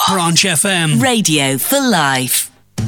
Branch FM. Radio for life.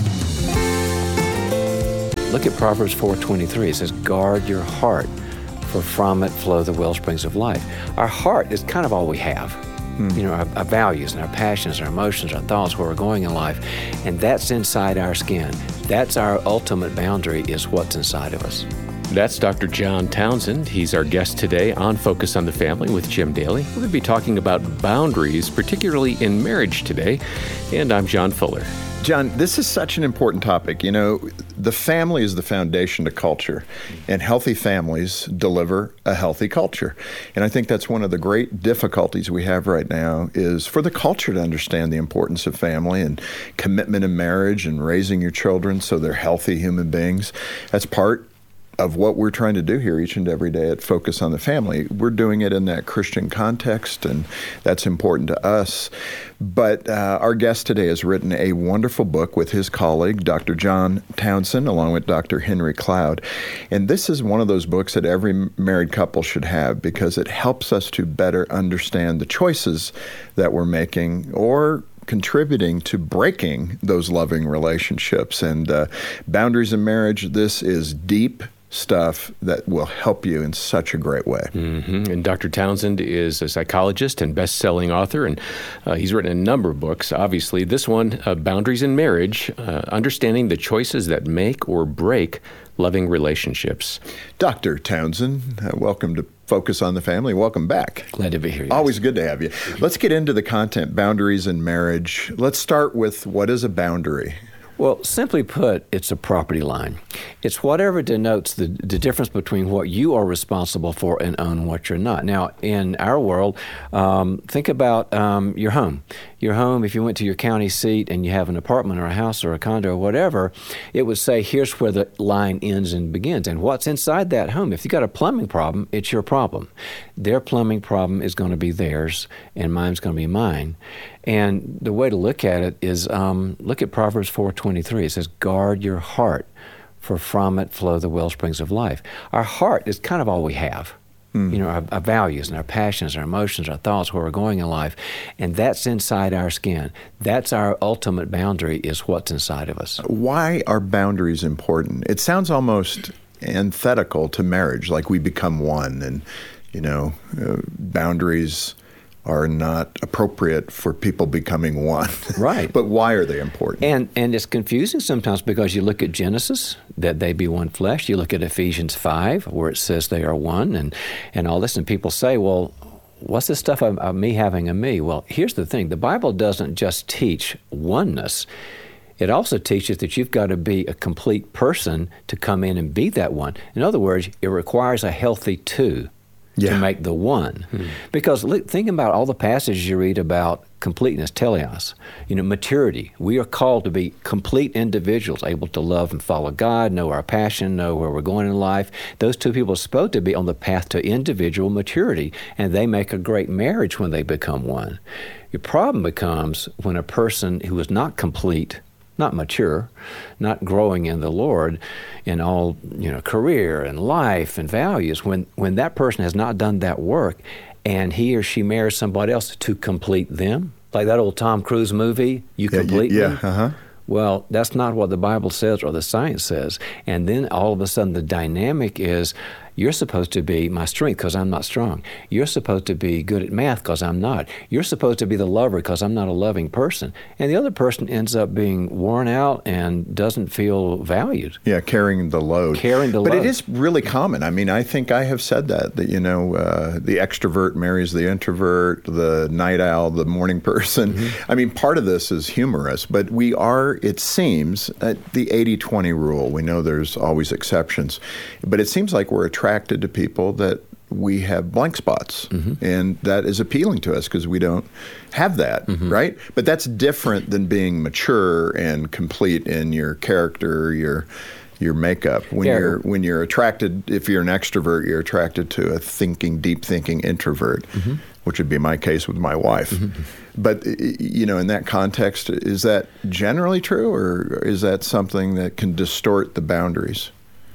Look at Proverbs 4:23. It says, guard your heart, for from it flow the well springs of life. Our heart is kind of all we have. You know, our values and our passions, our emotions, our thoughts, where we're going in life. And that's inside our skin. That's our ultimate boundary, is what's inside of us. That's Dr. John Townsend. He's our guest today on Focus on the Family with Jim Daly. We're going to be talking about boundaries, particularly in marriage today. And I'm John Fuller. John, this is such an important topic. You know, the family is the foundation to culture, and healthy families deliver a healthy culture. And I think that's one of the great difficulties we have right now, is for the culture to understand the importance of family and commitment in marriage and raising your children so they're healthy human beings. That's part of what we're trying to do here each and every day at Focus on the Family. We're doing it in that Christian context, and that's important to us. But our guest today has written a wonderful book with his colleague, Dr. John Townsend, along with Dr. Henry Cloud. And this is one of those books that every married couple should have, because it helps us to better understand the choices that we're making or contributing to breaking those loving relationships. And boundaries in marriage, this is deep stuff that will help you in such a great way. And Dr. Townsend is a psychologist and best-selling author, and he's written a number of books. Obviously, this one, Boundaries in Marriage, Understanding the Choices That Make or Break Loving Relationships. Dr. Townsend, welcome to Focus on the Family. Welcome back. Glad to be here. Always good to have you. Let's get into the content, boundaries in marriage. Let's start with, what is a boundary? Well, simply put, it's a property line. It's whatever denotes the difference between what you are responsible for and own what you're not. Now, in our world, think about your home. Your home, if you went to your county seat and you have an apartment or a house or a condo or whatever, it would say, here's where the line ends and begins. And what's inside that home? If you got a plumbing problem, it's your problem. Their plumbing problem is going to be theirs, and mine's going to be mine. And the way to look at it is, look at Proverbs 4:23. It says, guard your heart, for from it flow the well springs of life. Our heart is kind of all we have. You know, our values and our passions, our emotions, our thoughts, where we're going in life. And that's inside our skin. That's our ultimate boundary, is what's inside of us. Why are boundaries important? It sounds almost antithetical to marriage, like we become one, and, you know, boundaries are not appropriate for people becoming one. Right. But why are they important? And it's confusing sometimes, because you look at Genesis, that they be one flesh. You look at Ephesians 5, where it says they are one, and all this. And people say, well, what's this stuff of me having a me? Well, here's the thing. The Bible doesn't just teach oneness. It also teaches that you've got to be a complete person to come in and be that one. In other words, it requires a healthy two to make the one. Because think about all the passages you read about completeness, teleos, you know, maturity. We are called to be complete individuals, able to love and follow God, know our passion, know where we're going in life. Those two people are supposed to be on the path to individual maturity, and they make a great marriage when they become one. Your problem becomes when a person who is not complete, not mature, not growing in the Lord in all, you know, career and life and values, when that person has not done that work and he or she marries somebody else to complete them, like that old Tom Cruise movie, You Complete Me? Well, that's not what the Bible says or the science says. And then all of a sudden the dynamic is, you're supposed to be my strength because I'm not strong. You're supposed to be good at math because I'm not. You're supposed to be the lover because I'm not a loving person. And the other person ends up being worn out and doesn't feel valued. Yeah, carrying the load. But it is really common. I mean, I think I have said that you know, the extrovert marries the introvert, the night owl, the morning person. I mean, part of this is humorous, but we are, it seems, the 80-20 rule. We know there's always exceptions, but it seems like we're attracted to people that we have blank spots, and that is appealing to us because we don't have that, right? But that's different than being mature and complete in your character, your makeup. When you're attracted, if you're an extrovert, you're attracted to a deep thinking introvert, which would be my case with my wife. But, you know, in that context, is that generally true, or is that something that can distort the boundaries?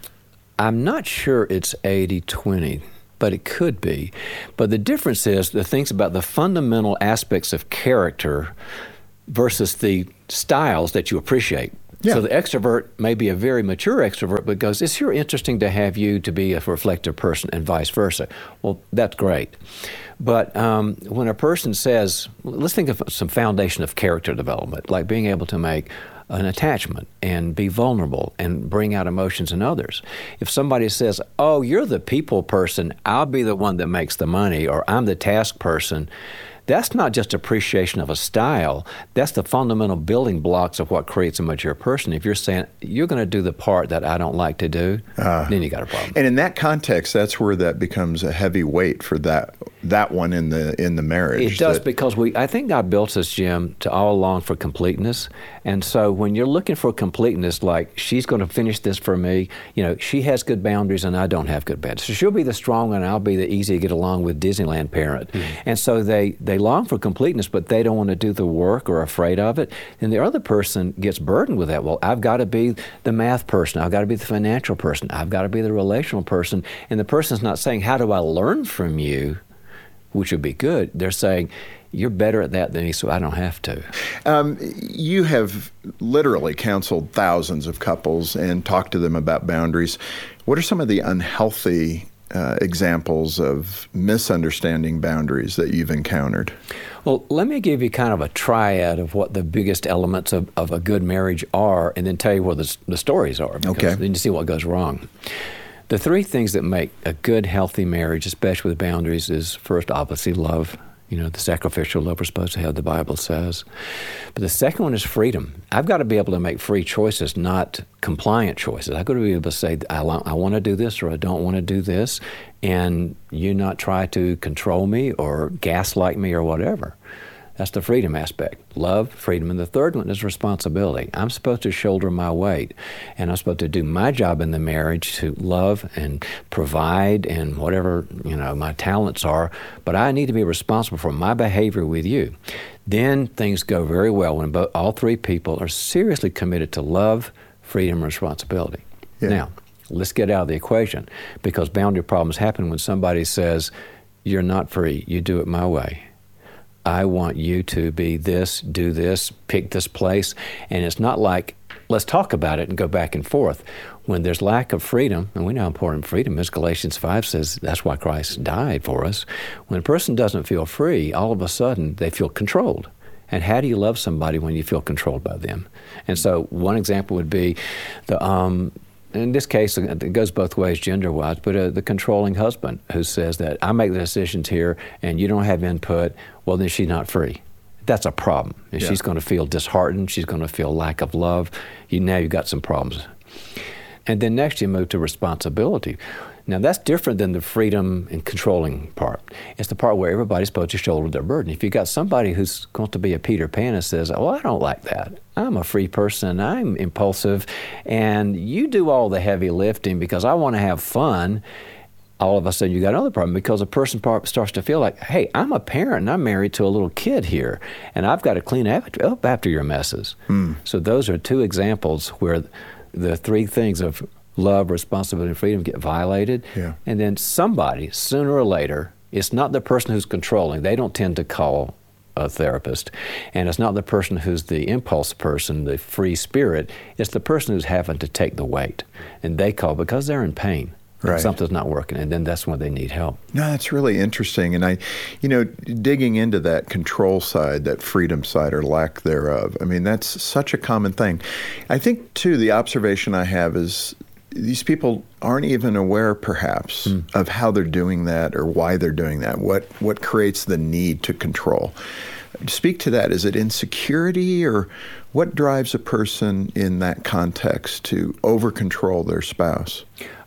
I'm not sure it's 80-20, but it could be. But the difference is the things about the fundamental aspects of character versus the styles that you appreciate. Yeah. So the extrovert may be a very mature extrovert, but goes, it's sure interesting to have you to be a reflective person and vice versa. Well, that's great. But when a person says, let's think of some foundation of character development, like being able to make an attachment and be vulnerable and bring out emotions in others. If somebody says, oh, you're the people person, I'll be the one that makes the money, or I'm the task person, that's not just appreciation of a style. That's the fundamental building blocks of what creates a mature person. If you're saying, you're going to do the part that I don't like to do, then you got a problem. And in that context, that's where that becomes a heavy weight for that one in the marriage. It does, because I think God built us, Jim, to all long for completeness. And so when you're looking for completeness, like she's going to finish this for me, she has good boundaries and I don't have good boundaries. So she'll be the strong one and I'll be the easy to get along with Disneyland parent. Mm-hmm. And so they long for completeness, but they don't want to do the work or are afraid of it. And the other person gets burdened with that. Well, I've got to be the math person. I've got to be the financial person. I've got to be the relational person. And the person's not saying, how do I learn from you? Which would be good. They're saying, you're better at that than me, so I don't have to. You have literally counseled thousands of couples and talked to them about boundaries. What are some of the unhealthy examples of misunderstanding boundaries that you've encountered? Well, let me give you kind of a triad of what the biggest elements of a good marriage are, and then tell you where the stories are. Because then you see what goes wrong. The three things that make a good, healthy marriage, especially with boundaries, is first, obviously, love. The sacrificial love we're supposed to have, the Bible says. But the second one is freedom. I've got to be able to make free choices, not compliant choices. I've got to be able to say, I want to do this or I don't want to do this, and you not try to control me or gaslight me or whatever. That's the freedom aspect. Love, freedom. And the third one is responsibility. I'm supposed to shoulder my weight, and I'm supposed to do my job in the marriage to love and provide and whatever, my talents are, but I need to be responsible for my behavior with you. Then things go very well when all three people are seriously committed to love, freedom, and responsibility. Yeah. Now, let's get out of the equation, because boundary problems happen when somebody says, you're not free, you do it my way. I want you to be this, do this, pick this place. And it's not like, let's talk about it and go back and forth. When there's lack of freedom, and we know how important freedom is, Galatians 5 says that's why Christ died for us. When a person doesn't feel free, all of a sudden they feel controlled. And how do you love somebody when you feel controlled by them? And so one example would be in this case, it goes both ways gender-wise, but the controlling husband who says that I make the decisions here and you don't have input, well, then she's not free. That's a problem. And she's going to feel disheartened. She's going to feel lack of love. Now you've got some problems. And then next you move to responsibility. Now that's different than the freedom and controlling part. It's the part where everybody's supposed to shoulder their burden. If you've got somebody who's going to be a Peter Pan and says, well, I don't like that. I'm a free person. I'm impulsive. And you do all the heavy lifting because I want to have fun. All of a sudden you got another problem, because a person starts to feel like, hey, I'm a parent and I'm married to a little kid here, and I've got to clean up after your messes. So those are two examples where the three things of love, responsibility, and freedom get violated. Yeah. And then somebody, sooner or later, it's not the person who's controlling. They don't tend to call a therapist. And it's not the person who's the impulse person, the free spirit. It's the person who's having to take the weight. And they call because they're in pain. Right. Something's not working, and then that's when they need help. No, that's really interesting. And digging into that control side, that freedom side or lack thereof, that's such a common thing. I think, too, the observation I have is these people aren't even aware, perhaps, of how they're doing that or why they're doing that, what creates the need to control. Speak to that. Is it insecurity, or what drives a person in that context to over-control their spouse?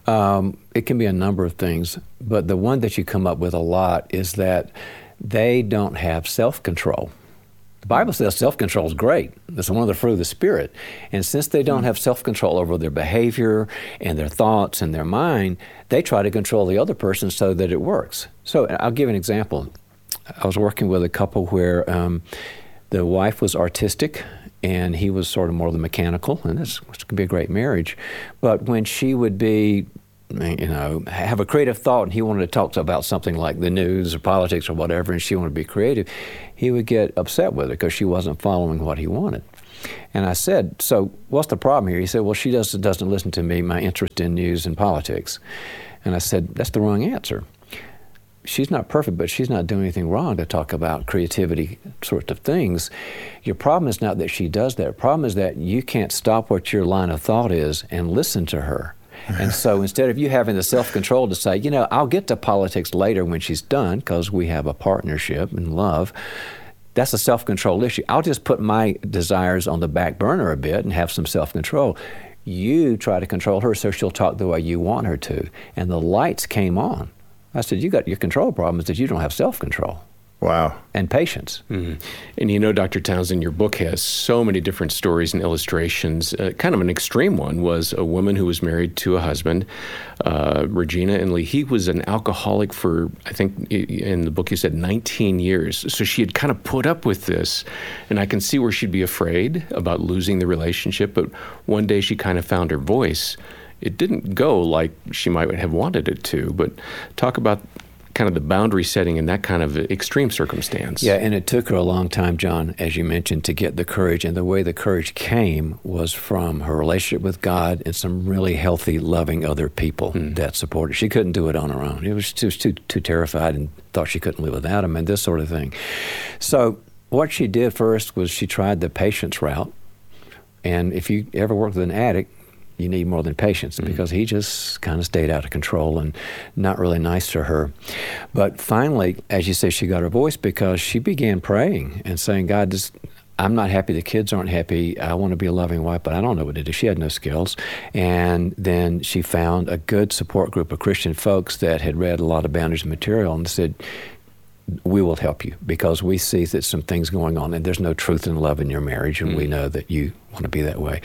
It can be a number of things, but the one that you come up with a lot is that they don't have self-control. The Bible says self-control is great. That's one of the fruit of the Spirit. And since they don't have self-control over their behavior and their thoughts and their mind, they try to control the other person so that it works. So I'll give an example. I was working with a couple where the wife was artistic and he was sort of more the mechanical, and this could be a great marriage. But when she would be have a creative thought, and he wanted to talk about something like the news or politics or whatever, and she wanted to be creative, he would get upset with her because she wasn't following what he wanted. And I said, so what's the problem here? He said, well, she doesn't listen to me, my interest in news and politics. And I said, that's the wrong answer. She's not perfect, but she's not doing anything wrong to talk about creativity sorts of things. Your problem is not that she does that. The problem is that you can't stop what your line of thought is and listen to her. And so instead of you having the self-control to say, I'll get to politics later when she's done because we have a partnership and love, that's a self-control issue. I'll just put my desires on the back burner a bit and have some self-control. You try to control her so she'll talk the way you want her to. And the lights came on. I said, your control problem is that you don't have self-control. Wow. And patience. Mm-hmm. And Dr. Townsend, your book has so many different stories and illustrations. Kind of an extreme one was a woman who was married to a husband, Regina and Lee. He was an alcoholic for, I think in the book you said 19 years. So she had kind of put up with this. And I can see where she'd be afraid about losing the relationship. But one day she kind of found her voice. It didn't go like she might have wanted it to. But talk about kind of the boundary setting in that kind of extreme circumstance. Yeah, and it took her a long time, John, as you mentioned, to get the courage. And the way the courage came was from her relationship with God and some really healthy, loving other people that supported. She couldn't do it on her own. She was too terrified and thought she couldn't live without him and this sort of thing. So what she did first was she tried the patience route. And if you ever worked with an addict, you need more than patience because he just kind of stayed out of control and not really nice to her. But finally, as you say, she got her voice because she began praying and saying, God, I'm not happy. The kids aren't happy. I want to be a loving wife, but I don't know what to do. She had no skills. And then she found a good support group of Christian folks that had read a lot of Boundaries material and said, we will help you because we see that some things going on and there's no truth and love in your marriage and we know that you want to be that way.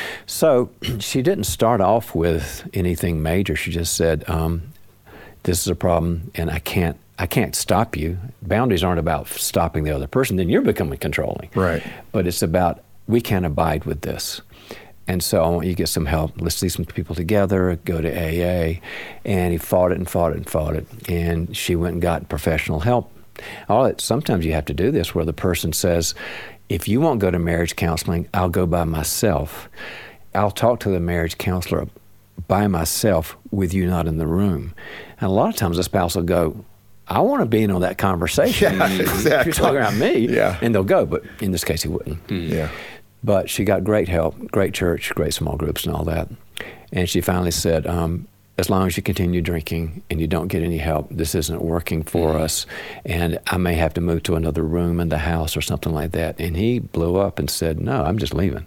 So she didn't start off with anything major. She just said, this is a problem and I can't stop you. Boundaries aren't about stopping the other person. Then you're becoming controlling. Right. But it's about we can't abide with this. And so I want you to get some help. Let's see some people together, go to AA. And he fought it and fought it and fought it. And she went and got professional help. Sometimes you have to do this where the person says, if you won't go to marriage counseling, I'll go by myself. I'll talk to the marriage counselor by myself with you not in the room. And a lot of times the spouse will go, I want to be in on that conversation. Yeah, exactly. You're talking about me. Yeah. And they'll go, but in this case he wouldn't. Yeah. But she got great help, great church, great small groups and all that. And she finally said, as long as you continue drinking and you don't get any help, this isn't working for us. And I may have to move to another room in the house or something like that. And he blew up and said, no, I'm just leaving.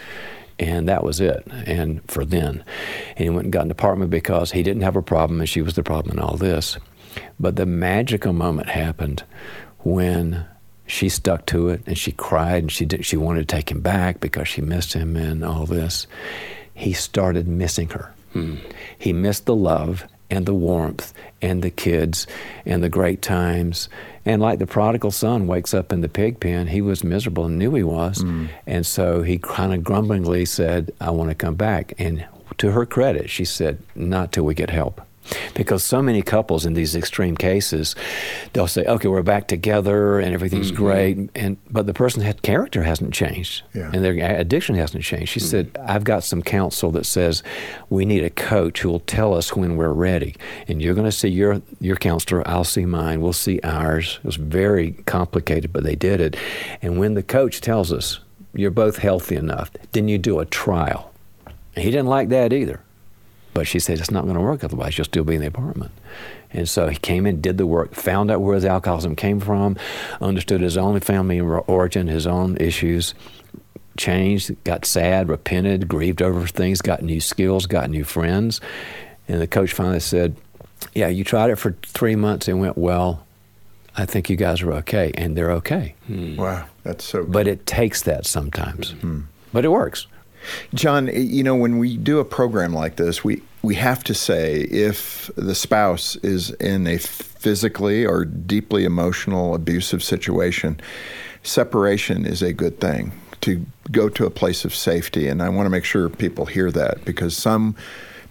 And that was it. And for then. And he went and got an apartment because he didn't have a problem and she was the problem in all this. But the magical moment happened when she stuck to it and she cried and she wanted to take him back because she missed him and all this. He started missing her. He missed the love and the warmth and the kids and the great times. And like the prodigal son wakes up in the pig pen, he was miserable and knew he was. And so he kind of grumblingly said, I want to come back. And to her credit, she said, not till we get help. Because so many couples in these extreme cases, they'll say, okay, we're back together and everything's great, but the person's character hasn't changed and their addiction hasn't changed. She said, I've got some counsel that says we need a coach who will tell us when we're ready. And you're going to see your counselor, I'll see mine, we'll see ours. It was very complicated, but they did it. And when the coach tells us, you're both healthy enough, then you do a trial. And he didn't like that either. But she said, it's not going to work otherwise. You'll still be in the apartment. And so he came in, did the work, found out where his alcoholism came from, understood his own family origin, his own issues, changed, got sad, repented, grieved over things, got new skills, got new friends. And the coach finally said, yeah, you tried it for 3 months. It went well. I think you guys are okay. And they're okay. Wow, that's so good. But it takes that sometimes. But it works. John, when we do a program like this, we have to say if the spouse is in a physically or deeply emotional, abusive situation, separation is a good thing, to go to a place of safety. And I want to make sure people hear that, because some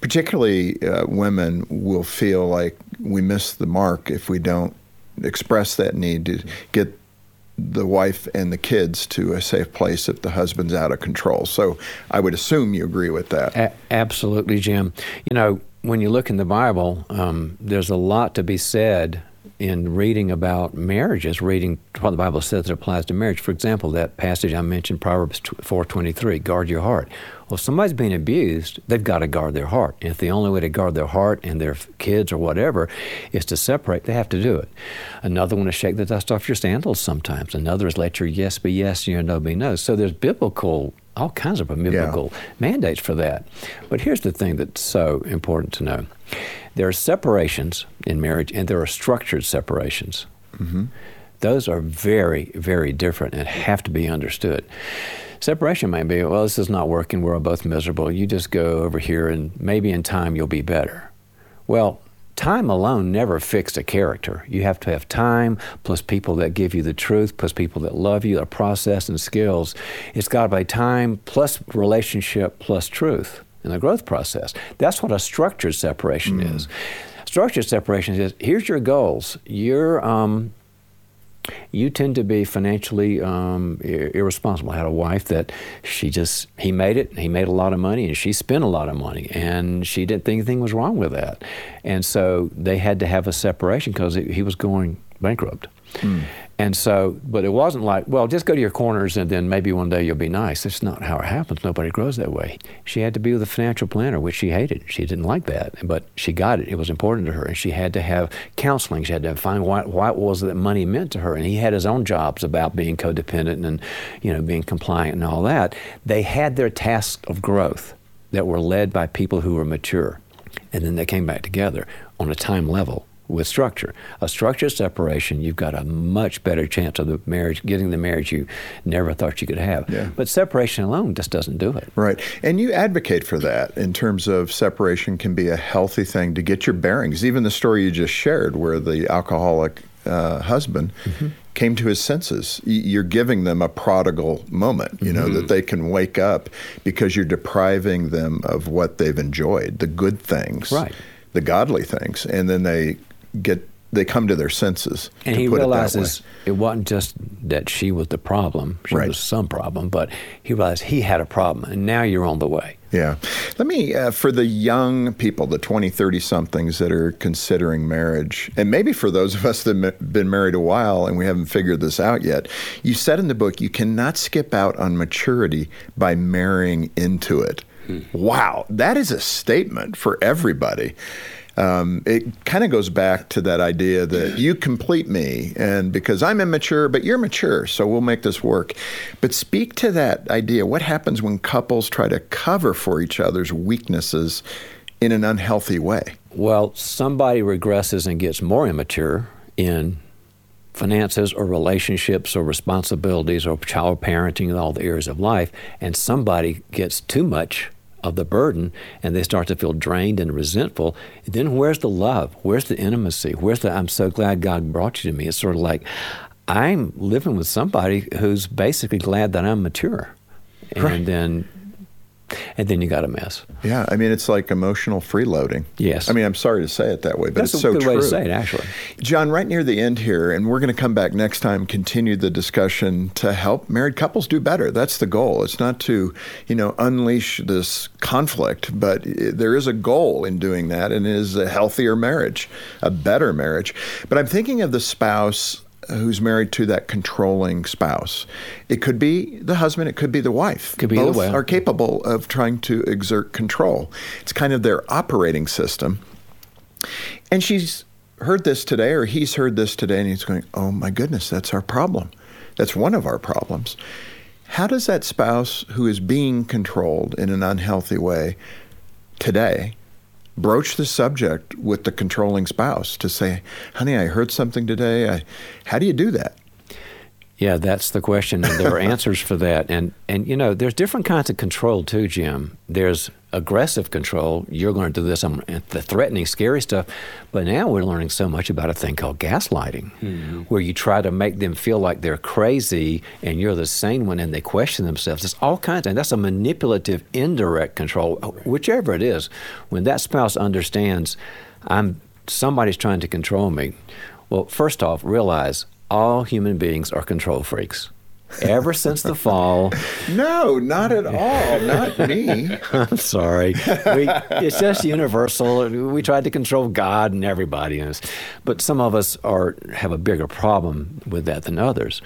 particularly women will feel like we miss the mark if we don't express that need to get the wife and the kids to a safe place if the husband's out of control. So I would assume you agree with that. Absolutely, Jim. You know, when you look in the Bible, there's a lot to be said in reading about marriages, reading what the Bible says that applies to marriage. For example, that passage I mentioned, Proverbs 4:23, guard your heart. Well, if somebody's being abused, they've got to guard their heart. And if the only way to guard their heart and their kids or whatever is to separate, they have to do it. Another one is shake the dust off your sandals sometimes. Another is let your yes be yes and your no be no. So there's all kinds of biblical mandates for that. But here's the thing that's so important to know. There are separations in marriage, and there are structured separations. Mm-hmm. Those are very, very different and have to be understood. Separation may be, well, this is not working, we're both miserable. You just go over here, and maybe in time you'll be better. Well, time alone never fixed a character. You have to have time, plus people that give you the truth, plus people that love you, a process and skills. It's got to be time, plus relationship, plus truth in the growth process. That's what a structured separation is. Structured separation is, here's your goals. You tend to be financially irresponsible. I had a wife that he made a lot of money, and she spent a lot of money, and she didn't think anything was wrong with that. And so they had to have a separation because he was going bankrupt. And so, but it wasn't like, well, just go to your corners and then maybe one day you'll be nice. That's not how it happens. Nobody grows that way. She had to be with a financial planner, which she hated. She didn't like that, but she got it. It was important to her. And she had to have counseling. She had to find what was that money meant to her. And he had his own jobs about being codependent and, being compliant and all that. They had their tasks of growth that were led by people who were mature. And then they came back together on a time level. With structure. A structured separation, you've got a much better chance of getting the marriage you never thought you could have. Yeah. But separation alone just doesn't do it. Right. And you advocate for that in terms of separation can be a healthy thing to get your bearings. Even the story you just shared where the alcoholic husband came to his senses. You're giving them a prodigal moment, that they can wake up because you're depriving them of what they've enjoyed, the good things, right, the godly things. And then they come to their senses. And he realizes it wasn't just that she was the problem. She was some problem, but he realized he had a problem, and now you're on the way. Yeah. Let me, for the young people, the 20, 30-somethings that are considering marriage, and maybe for those of us that have been married a while and we haven't figured this out yet, you said in the book you cannot skip out on maturity by marrying into it. Wow. That is a statement for everybody. It kind of goes back to that idea that you complete me, and because I'm immature, but you're mature, so we'll make this work. But speak to that idea. What happens when couples try to cover for each other's weaknesses in an unhealthy way? Well, somebody regresses and gets more immature in finances or relationships or responsibilities or child parenting and all the areas of life, and somebody gets too much of the burden, and they start to feel drained and resentful. Then where's the love? Where's the intimacy? Where's the, I'm so glad God brought you to me? It's sort of like, I'm living with somebody who's basically glad that I'm mature. And then you got a mess. Yeah, I mean, it's like emotional freeloading. Yes. I mean, I'm sorry to say it that way, but That's it's so true. That's a good way to say it, actually. John, right near the end here, and we're going to come back next time, continue the discussion to help married couples do better. That's the goal. It's not to, unleash this conflict, but there is a goal in doing that, and it is a healthier marriage, a better marriage. But I'm thinking of the spouse who's married to that controlling spouse. It could be the husband, it could be the wife. Could be Both either way. Are capable of trying to exert control. It's kind of their operating system. And she's heard this today, or he's heard this today, and he's going, oh my goodness, that's our problem. That's one of our problems. How does that spouse who is being controlled in an unhealthy way today broach the subject with the controlling spouse to say, honey, I heard something today. How do you do that? Yeah, that's the question, and there are answers for that. And there's different kinds of control too, Jim. There's aggressive control. You're going to do this, the threatening, scary stuff. But now we're learning so much about a thing called gaslighting, where you try to make them feel like they're crazy and you're the sane one, and they question themselves. It's all kinds of, and that's a manipulative, indirect control, whichever it is. When that spouse understands somebody's trying to control me, well, first off, realize all human beings are control freaks. Ever since the fall. No, not at all. Not me. I'm sorry. It's just universal. We tried to control God and everybody. But some of us have a bigger problem with that than others.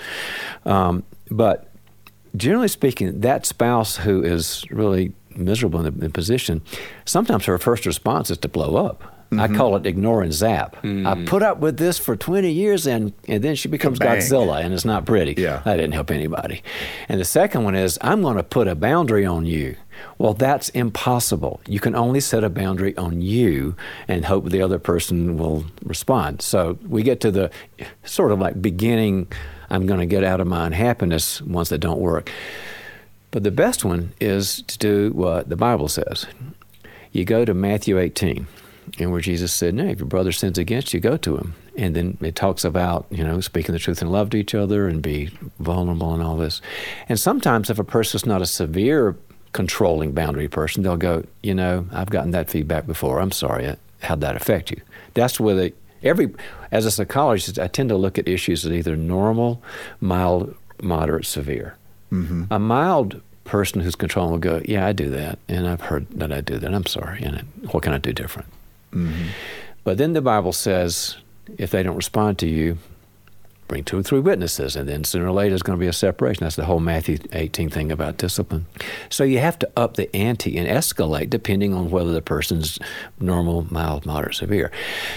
But generally speaking, that spouse who is really miserable in the position, sometimes her first response is to blow up. I call it ignore and zap. I put up with this for 20 years, and then she becomes Godzilla, and it's not pretty. Yeah. That didn't help anybody. And the second one is, I'm going to put a boundary on you. Well, that's impossible. You can only set a boundary on you and hope the other person will respond. So we get to the sort of like beginning, I'm going to get out of my unhappiness, ones that don't work. But the best one is to do what the Bible says. You go to Matthew 18. And where Jesus said, no, if your brother sins against you, go to him. And then it talks about, speaking the truth in love to each other and be vulnerable and all this. And sometimes if a person's not a severe controlling boundary person, they'll go, I've gotten that feedback before. I'm sorry. How'd that affect you? That's where as a psychologist, I tend to look at issues as either normal, mild, moderate, severe. A mild person who's controlling will go, yeah, I do that. And I've heard that I do that. I'm sorry. And what can I do different? But then the Bible says, if they don't respond to you, bring 2 or 3 witnesses, and then sooner or later there's going to be a separation. That's the whole Matthew 18 thing about discipline. So you have to up the ante and escalate depending on whether the person's normal, mild, moderate, severe.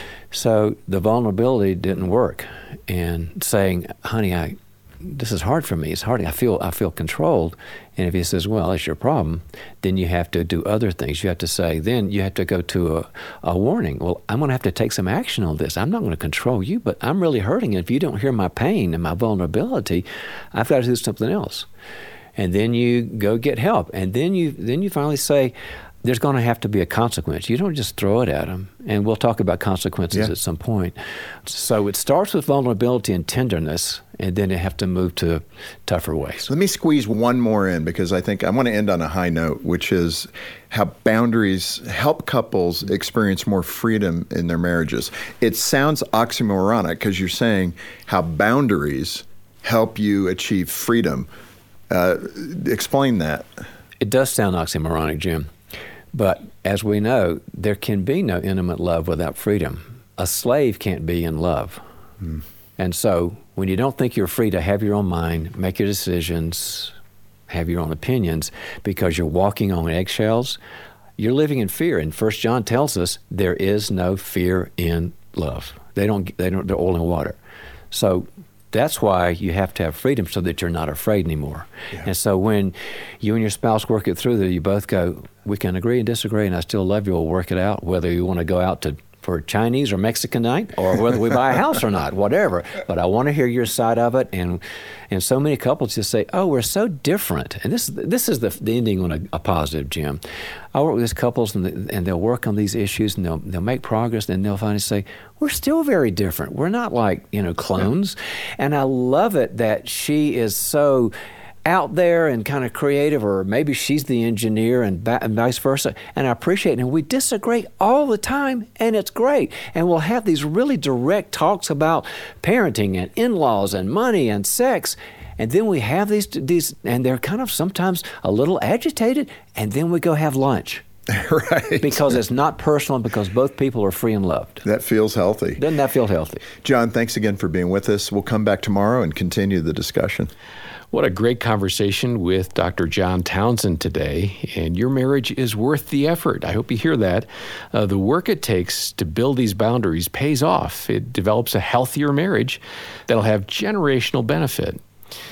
So the vulnerability didn't work. And saying, honey, this is hard for me. It's hard. I feel controlled. And if he says, well, that's your problem, then you have to do other things. You have to say, then you have to go to a warning. Well, I'm going to have to take some action on this. I'm not going to control you, but I'm really hurting. And if you don't hear my pain and my vulnerability, I've got to do something else. And then you go get help. And then you finally say, there's going to have to be a consequence. You don't just throw it at them. And we'll talk about consequences at some point. So it starts with vulnerability and tenderness, and then you have to move to tougher ways. Let me squeeze one more in, because I think I want to end on a high note, which is how boundaries help couples experience more freedom in their marriages. It sounds oxymoronic because you're saying how boundaries help you achieve freedom. Explain that. It does sound oxymoronic, Jim. But as we know, there can be no intimate love without freedom. A slave can't be in love. And so when you don't think you're free to have your own mind, make your decisions, have your own opinions, because you're walking on eggshells, you're living in fear. And 1 John tells us there is no fear in love. They're oil and water. So that's why you have to have freedom, so that you're not afraid anymore. Yeah. And so when you and your spouse work it through, that you both go, we can agree and disagree, and I still love you. We'll work it out, whether you want to go out for Chinese or Mexican night, or whether we buy a house or not, whatever. But I want to hear your side of it. And so many couples just say, oh, we're so different. And this is the ending on a positive, Jim. I work with these couples, and they'll work on these issues, and they'll make progress, and they'll finally say, we're still very different. We're not like, clones. And I love it that she is so out there and kind of creative, or maybe she's the engineer and vice versa. And I appreciate it. And we disagree all the time, and it's great. And we'll have these really direct talks about parenting and in-laws and money and sex. And then we have these, and they're kind of sometimes a little agitated, and then we go have lunch. Right. Because it's not personal, because both people are free and loved. That feels healthy. Doesn't that feel healthy? John, thanks again for being with us. We'll come back tomorrow and continue the discussion. What a great conversation with Dr. John Townsend today. And your marriage is worth the effort. I hope you hear that. The work it takes to build these boundaries pays off. It develops a healthier marriage that'll have generational benefit.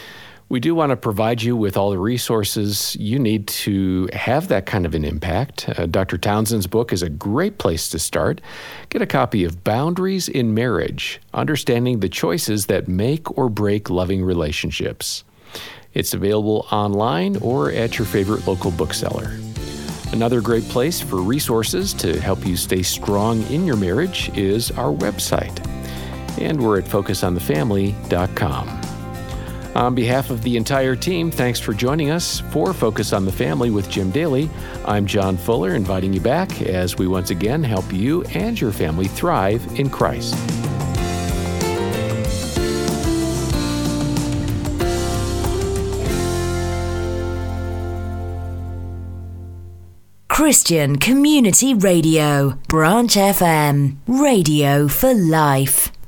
We do want to provide you with all the resources you need to have that kind of an impact. Dr. Townsend's book is a great place to start. Get a copy of Boundaries in Marriage, Understanding the Choices That Make or Break Loving Relationships. It's available online or at your favorite local bookseller. Another great place for resources to help you stay strong in your marriage is our website. And we're at FocusOnTheFamily.com. On behalf of the entire team, thanks for joining us for Focus on the Family with Jim Daly. I'm John Fuller, inviting you back as we once again help you and your family thrive in Christ. Christian Community Radio, Branch FM, Radio for Life.